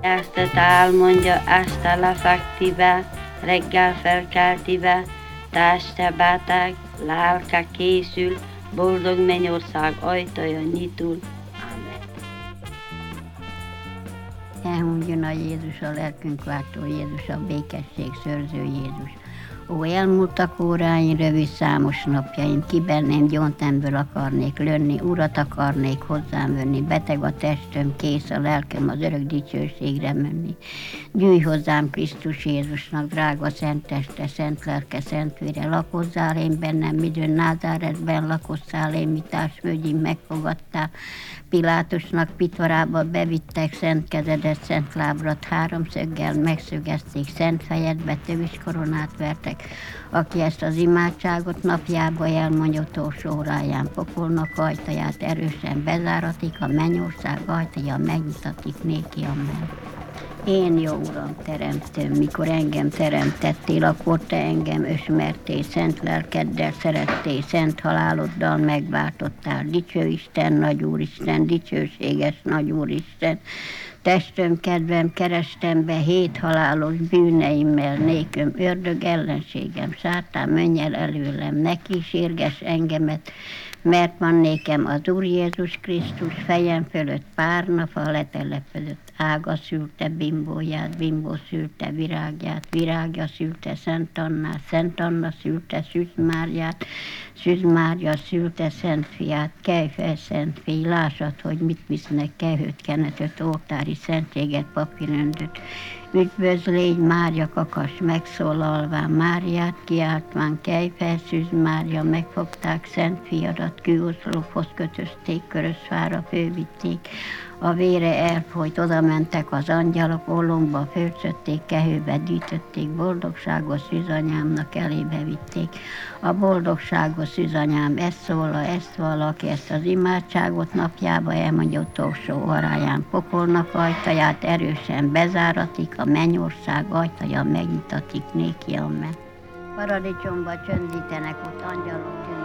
Ezt álmondja, ezt a lefektibe, reggel felkeltibe, teste beteg, lelke készül, boldog mennyország ajtaja nyitul. Amen. Elmondjon a Jézus, a lelkünk váltó Jézus, a békesség szőrző Jézus. Ó, elmúltak óráim, rövid számos napjaim, ki bennem gyóntemből akarnék lönni, Urat akarnék hozzám venni, beteg a testem, kész a lelkem az örök dicsőségre menni. Gyűjj hozzám Krisztus Jézusnak, drága szent teste, szent lelke, szent vére, lakozzál én bennem, midőn Názáretben lakozzál én, mi társvölgyim megfogadtál. Pilátusnak pitvarába bevittek szent kezedet, szent lábrat, háromszöggel megszögezték, szent fejedbe tövis koronát vertek. Aki ezt az imádságot napjába elmondja, utolsó óráján pokolnak ajtaját erősen bezáratik, a mennyország ajtaja megnyitatik néki, amen. Én, jó Uram, teremtőm, mikor engem teremtettél, akkor te engem ösmertél, szent lelkeddel szerettél, szent haláloddal megváltottál. Dicső Isten, nagy Úristen, dicsőséges nagy Úristen. Testöm, kedvem, kerestem be 7 halálos bűneimmel, néköm, ördög ellenségem, sátán menj el előlem, ne kísérges engemet, mert van nékem az Úr Jézus Krisztus, fejem fölött párnafa letelepedett, ága szülte bimbóját, bimbó szülte virágját, virágja szülte Szent Annát, Szent Anna szülte Szűz Máriát, Szűz Mária szülte Szent Fiát, kelj fel, Szent Fiú, lássad, hogy mit visznek, kehőt, kenetet, oltári szentséget, papíröndöt. Üdvözl légy, Mária kakas megszólalván, Máriát kiáltván, kelj fel, Szűz Mária, megfogták Szent Fiadat, kőoszlophoz kötözték, Körösfára fővitték, a vére elfolyt, oda mentek az angyalok, ollongba fölcsötték, kehőbe gyűjtötték, boldogságos szűzanyámnak elébe vitték. A boldogságos szűzanyám ezt szól, aki ezt az imádságot napjába elmondja, utolsó óráján pokolnak ajtaját erősen bezáratik, a mennyország ajtaja megnyitatik néki, amen. Paradicsomba csöndítenek ott angyalok,